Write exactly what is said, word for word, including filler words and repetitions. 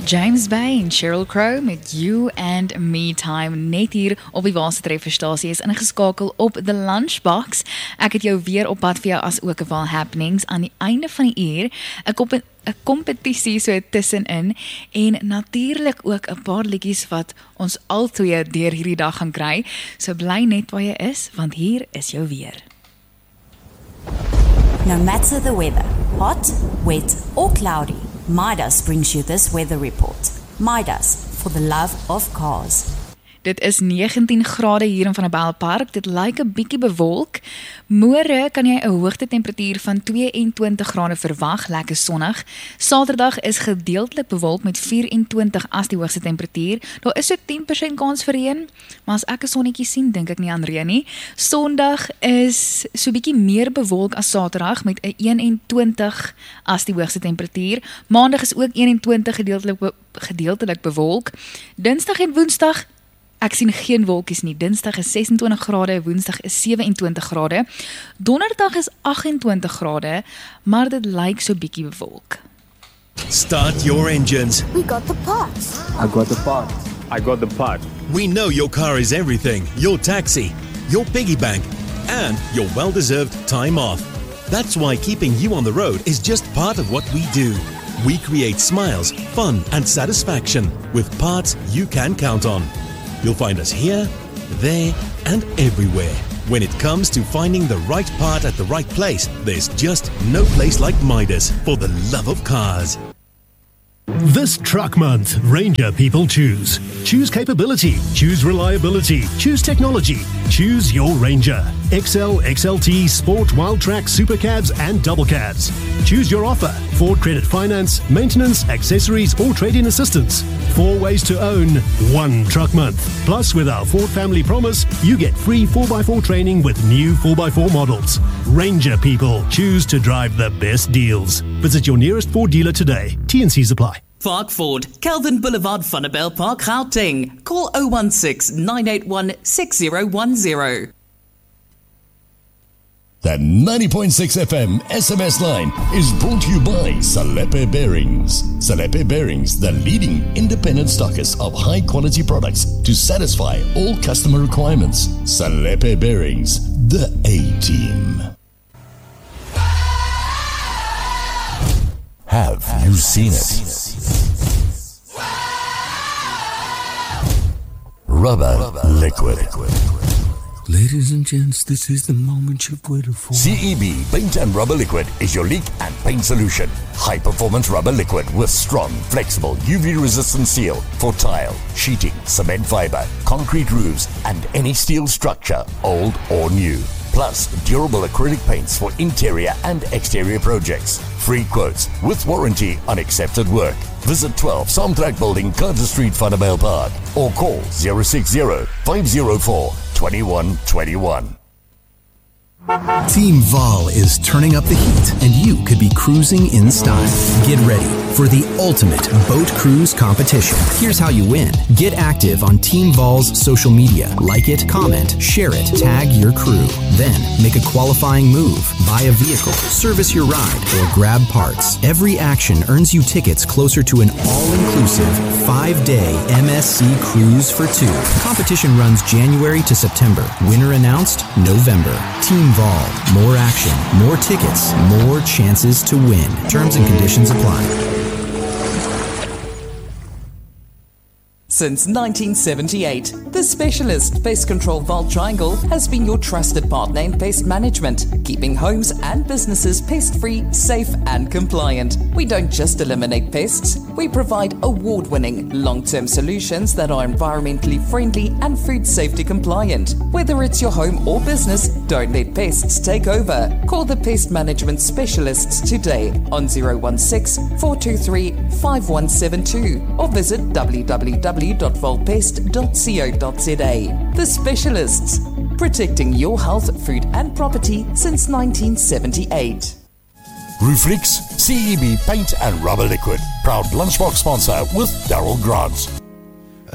James Bay en Sheryl Crow met You and Me Time net hier op die Waalse Trefferstasie is ingeskakel op The Lunchbox. Ek het jou weer op pad vir jou as ook wel happenings aan die einde van die uur. Ek op 'n kompetisie so tussenin en natuurlik ook 'n paar liedjies wat ons altyd deur hierdie dag gaan kry. So bly net waar jy is want hier is jou weer. No matter the weather, hot, wet or cloudy, Midas brings you this weather report. Midas, for the love of cars. Dit is negentien grade hier in Vanderbijl Park. Dit lyk 'n bietjie bewolk. Môre kan jy 'n hoogtetemperatuur van twee en twintig grade verwag, lekker sonnig. Saterdag is gedeeltelik bewolk met vyf en twintig as die hoogste temperatuur. Daar is so tien persent kans vir reën, maar as ek 'n sonnetjie sien, dink ek nie aan reën nie. Sondag is so bietjie meer bewolk as Saterdag met 'n een en twintig as die hoogste temperatuur. Maandag is ook een en twintig gedeeltelik be- gedeeltelik bewolk. Dinsdag en Woensdag ek sien geen wolkies nie. Dinsdag is ses en twintig grade, Woensdag is sewe en twintig grade. Donderdag is agt en twintig grade, maar dit lyk so bietjie bewolk. Start your engines. We got the parts. I got the part. I got the part. We know your car is everything. Your taxi, your piggy bank, and your well-deserved time off. That's why keeping you on the road is just part of what we do. We create smiles, fun, and satisfaction with parts you can count on. You'll find us here, there, and everywhere. When it comes to finding the right part at the right place, there's just no place like Midas for the love of cars. This truck month, Ranger people choose. Choose capability, choose reliability, choose technology, choose your Ranger. X L, X L T, Sport, Wild Track, Super Cabs and Double Cabs. Choose your offer. Ford Credit Finance, maintenance, accessories or trade-in assistance. Four ways to own, one truck month. Plus with our Ford Family Promise, you get free four by four training with new four by four models. Ranger people choose to drive the best deals. Visit your nearest Ford dealer today. T and C's apply. Fark Ford, Kelvin Boulevard, Vanderbijl Park, Gauteng. Call zero one six, nine eight one, six zero one zero. The ninety point six F M S M S line is brought to you by Salepe Bearings. Salepe Bearings, the leading independent stockist of high-quality products to satisfy all customer requirements. Salepe Bearings, the A-team. Have you seen it? Rubber liquid. Ladies and gents, this is the moment you've waited for. C E B Paint and Rubber Liquid is your leak and paint solution. High performance rubber liquid with strong, flexible, U V resistant seal for tile, sheeting, cement fiber, concrete roofs and any steel structure, old or new. Plus durable acrylic paints for interior and exterior projects. Free quotes with warranty on accepted work. Visit twelve Samtrack Building, Carter Street, Vanderbijl Park or call zero six zero, five zero four, two one two one. Team Val is turning up the heat, and you could be cruising in style. Get ready for the ultimate boat cruise competition. Here's how you win. Get active on Team Val's social media. Like it, comment, share it, tag your crew. Then make a qualifying move, buy a vehicle, service your ride, or grab parts. Every action earns you tickets closer to an all-inclusive five-day M S C cruise for two. Competition runs January to September. Winner announced November. Team Val. More action, more tickets, more chances to win. Terms and conditions apply. Since nineteen seventy-eight, the specialist Pest Control Val Triangle has been your trusted partner in pest management, keeping homes and businesses pest-free, safe and compliant. We don't just eliminate pests, we provide award-winning long-term solutions that are environmentally friendly and food safety compliant. Whether it's your home or business, don't let pests take over. Call the pest management specialists today on zero one six, four two three, five one seven two or visit w w w dot volpest dot co dot za. The Specialists, protecting your health, food and property since nineteen seventy-eight. Rooflix, C E B Paint and Rubber Liquid. Proud Lunchbox sponsor with Darryl Grant.